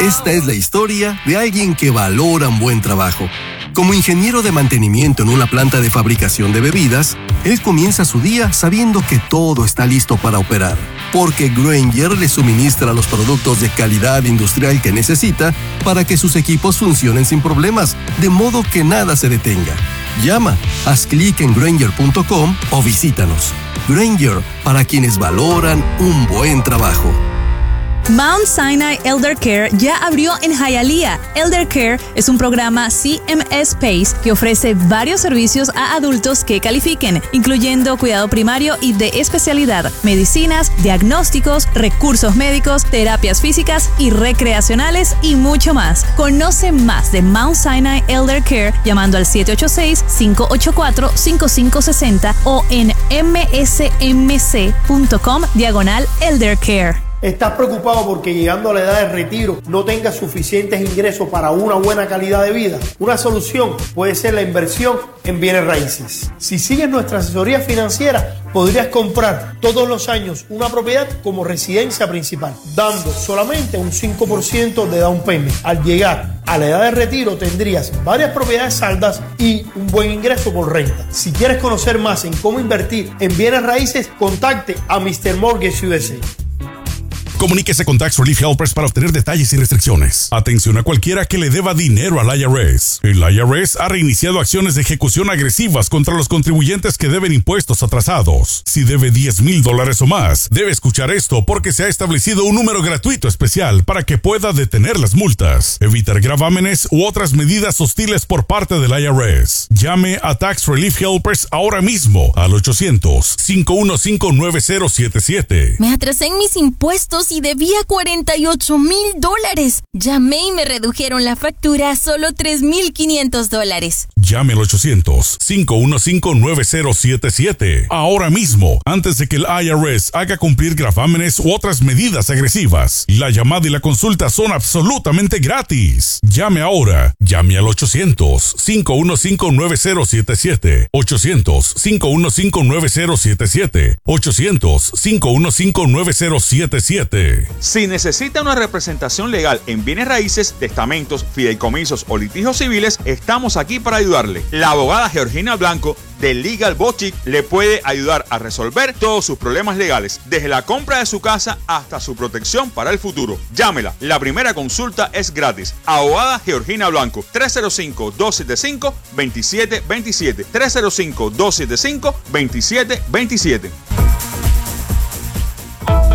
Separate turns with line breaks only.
Esta es la historia de alguien que valora un buen trabajo. Como ingeniero de mantenimiento en una planta de fabricación de bebidas, él comienza su día sabiendo que todo está listo para operar, porque Grainger le suministra los productos de calidad industrial que necesita para que sus equipos funcionen sin problemas, de modo que nada se detenga. Llama, haz clic en Grainger.com o visítanos. Grainger, para quienes valoran un buen trabajo.
Mount Sinai Elder Care ya abrió en Hialeah. Elder Care es un programa CMS PACE que ofrece varios servicios a adultos que califiquen, incluyendo cuidado primario y de especialidad, medicinas, diagnósticos, recursos médicos, terapias físicas y recreacionales y mucho más. Conoce más de Mount Sinai Elder Care llamando al 786-584-5560 o en msmc.com/eldercare.
¿Estás preocupado porque llegando a la edad de retiro no tengas suficientes ingresos para una buena calidad de vida? Una solución puede ser la inversión en bienes raíces. Si sigues nuestra asesoría financiera, podrías comprar todos los años una propiedad como residencia principal, dando solamente un 5% de down payment. Al llegar a la edad de retiro tendrías varias propiedades saldas y un buen ingreso por renta. Si quieres conocer más en cómo invertir en bienes raíces, contacte a Mr. Mortgage USA.
Comuníquese con Tax Relief Helpers para obtener detalles y restricciones. Atención a cualquiera que le deba dinero al IRS. El IRS ha reiniciado acciones de ejecución agresivas contra los contribuyentes que deben impuestos atrasados. Si debe $10,000 o más, debe escuchar esto porque se ha establecido un número gratuito especial para que pueda detener las multas, evitar gravámenes u otras medidas hostiles por parte del IRS. Llame a Tax Relief Helpers ahora mismo al 800-515-9077.
Me atrasé en mis impuestos y debía $48,000. Llamé y me redujeron la factura a solo $3,500.
Llame al 800-515-9077 ahora mismo, antes de que el IRS haga cumplir gravámenes u otras medidas agresivas. La llamada y la consulta son absolutamente gratis. Llame ahora. Llame al 800-515-9077. 800-515-9077. 800-515-9077.
Si necesita una representación legal en bienes raíces, testamentos, fideicomisos o litigios civiles, estamos aquí para ayudarle. La abogada Georgina Blanco de Legal Boutique le puede ayudar a resolver todos sus problemas legales, desde la compra de su casa hasta su protección para el futuro. Llámela, la primera consulta es gratis. Abogada Georgina Blanco, 305-275-2727. 305-275-2727.